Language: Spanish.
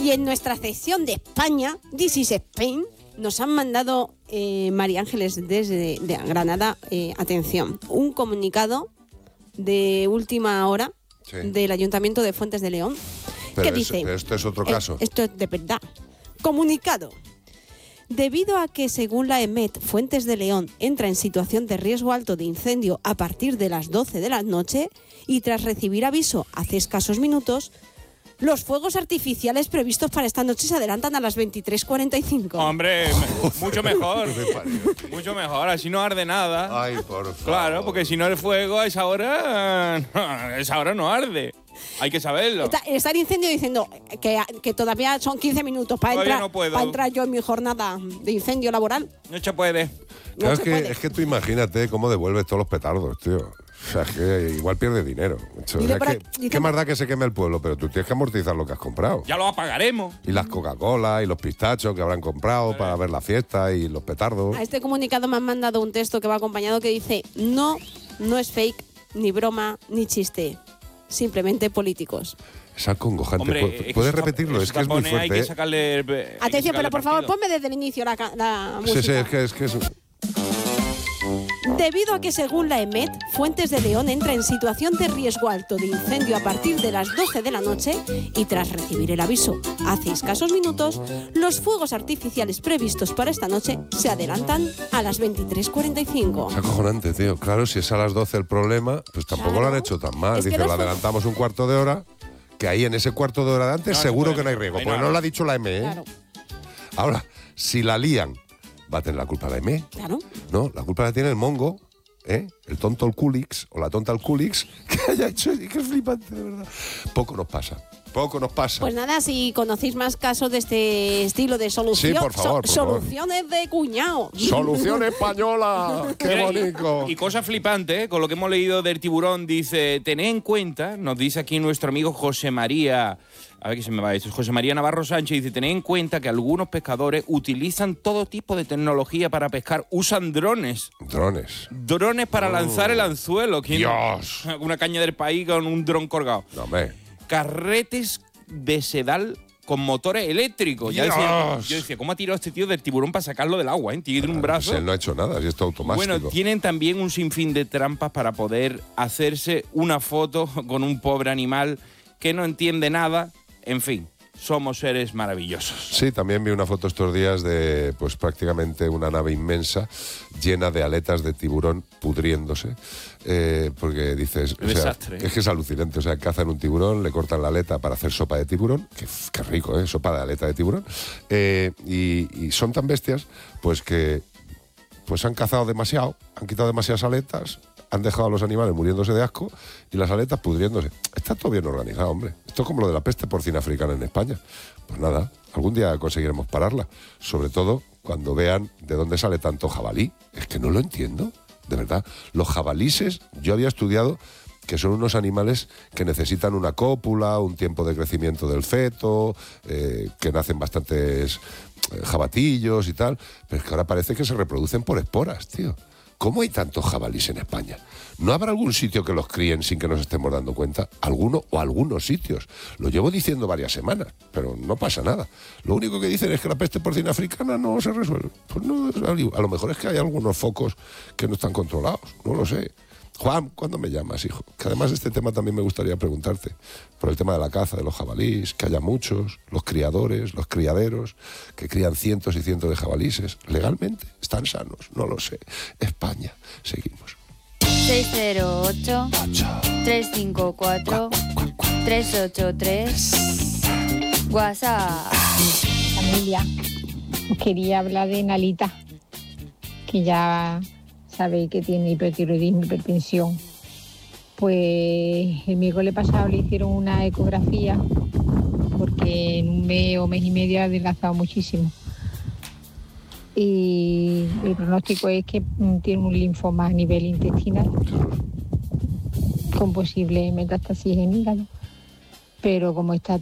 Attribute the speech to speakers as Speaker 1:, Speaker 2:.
Speaker 1: Y en nuestra sección de España, This is Spain, nos han mandado María Ángeles desde Granada, atención, un comunicado de última hora del Ayuntamiento de Fuentes de León.
Speaker 2: Pero
Speaker 1: ¿Qué dice?
Speaker 2: Pero esto es otro caso.
Speaker 1: Esto es de verdad. Comunicado. Debido a que, según la EMET, Fuentes de León entra en situación de riesgo alto de incendio a partir de las 12 de la noche y tras recibir aviso hace escasos minutos, los fuegos artificiales previstos para esta noche se adelantan a las 23:45.
Speaker 3: Hombre, mucho mejor. Mucho mejor, así no arde nada.
Speaker 2: Ay, por favor.
Speaker 3: Claro, porque si no el fuego a esa hora no arde. Hay que saberlo.
Speaker 1: Está el incendio diciendo que todavía son 15 minutos para entrar yo en mi jornada de incendio laboral.
Speaker 3: No se puede.
Speaker 2: Claro, es que tú imagínate cómo devuelves todos los petardos, tío. O sea, es que igual pierdes dinero. O sea, ¿qué más da que se queme el pueblo? Pero tú tienes que amortizar lo que has comprado.
Speaker 3: Ya lo apagaremos.
Speaker 2: Y las Coca-Cola y los pistachos que habrán comprado para ver la fiesta y los petardos.
Speaker 1: A este comunicado me han mandado un texto que va acompañado que dice: no es fake, ni broma, ni chiste. Simplemente políticos.
Speaker 2: Es acongojante.
Speaker 3: Hombre,
Speaker 2: ¿Puedes repetirlo? Es que es muy fuerte.
Speaker 3: Hay que sacarle.
Speaker 1: Atención, pero por favor, ponme desde el inicio la música.
Speaker 2: Sí, es que es.
Speaker 1: Debido a que, según la EMET, Fuentes de León entra en situación de riesgo alto de incendio a partir de las 12 de la noche y tras recibir el aviso hace escasos minutos, los fuegos artificiales previstos para esta noche se adelantan a las 23:45.
Speaker 2: Es acojonante, tío. Claro, si es a las 12 el problema, pues tampoco lo han hecho tan mal. Dice, lo adelantamos un cuarto de hora, que ahí en ese cuarto de hora de antes seguro que no hay riesgo. Porque no lo ha dicho la EME, ¿eh? Claro. Ahora, si la lían, ¿va a tener la culpa la EME?
Speaker 1: Claro.
Speaker 2: No, la culpa la tiene el mongo, el tonto el Culix o la tonta el Culix, que haya hecho. Y que es flipante, de verdad. Poco nos pasa.
Speaker 1: Pues nada, si conocéis más casos de este estilo de solución,
Speaker 2: sí, por favor,
Speaker 1: soluciones de cuñado.
Speaker 2: ¡Solución española! ¡Qué bonito!
Speaker 3: Y cosa flipante, con lo que hemos leído del tiburón, dice, tened en cuenta, nos dice aquí nuestro amigo José María, a ver qué se me va esto, José María Navarro Sánchez, dice, tened en cuenta que algunos pescadores utilizan todo tipo de tecnología para pescar, usan drones. Drones para lanzar el anzuelo.
Speaker 2: ¡Dios!
Speaker 3: Una caña del país con un dron colgado.
Speaker 2: No, hombre.
Speaker 3: Carretes de sedal con motores eléctricos. Yo decía, ¿cómo ha tirado este tío del tiburón para sacarlo del agua? Tiene un brazo.
Speaker 2: Pues él no ha hecho nada, si esto automático.
Speaker 3: Bueno, tienen también un sinfín de trampas para poder hacerse una foto con un pobre animal que no entiende nada. En fin, somos seres maravillosos.
Speaker 2: Sí, también vi una foto estos días de pues prácticamente una nave inmensa llena de aletas de tiburón pudriéndose. Porque dices,
Speaker 3: desastre.
Speaker 2: Es que es alucinante. O sea, cazan un tiburón, le cortan la aleta para hacer sopa de tiburón. Qué rico, ¿eh? Sopa de aleta de tiburón. Y son tan bestias, pues que pues han cazado demasiado, han quitado demasiadas aletas, han dejado a los animales muriéndose de asco y las aletas pudriéndose. Está todo bien organizado, hombre. Esto es como lo de la peste porcina africana en España. Pues nada, algún día conseguiremos pararla. Sobre todo cuando vean de dónde sale tanto jabalí. Es que no lo entiendo, de verdad. Los jabalíes, yo había estudiado que son unos animales que necesitan una cópula, un tiempo de crecimiento del feto, que nacen bastantes jabatillos y tal. Pero es que ahora parece que se reproducen por esporas, tío. ¿Cómo hay tantos jabalíes en España? ¿No habrá algún sitio que los críen sin que nos estemos dando cuenta? ¿Alguno o algunos sitios? Lo llevo diciendo varias semanas, pero no pasa nada. Lo único que dicen es que la peste porcina africana no se resuelve. Pues no, a lo mejor es que hay algunos focos que no están controlados, no lo sé. Juan, ¿cuándo me llamas, hijo? Que además de este tema también me gustaría preguntarte por el tema de la caza de los jabalíes, que haya muchos, los criadores, los criaderos, que crían cientos y cientos de jabalíes. ¿Legalmente? ¿Están sanos? No lo sé. España. Seguimos.
Speaker 4: 608-354-383 WhatsApp.
Speaker 5: Familia, os quería hablar de Nalita, que ya sabéis que tiene hipertiroidismo, hipertensión. Pues el miércoles pasado le hicieron una ecografía porque en un mes o mes y medio ha adelgazado muchísimo. Y el pronóstico es que tiene un linfoma a nivel intestinal con posible metástasis en hígado. Pero como está